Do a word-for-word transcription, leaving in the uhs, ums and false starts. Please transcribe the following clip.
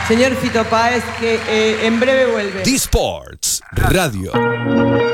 señor Fito Páez, que eh, en breve vuelve. D-Sports Radio.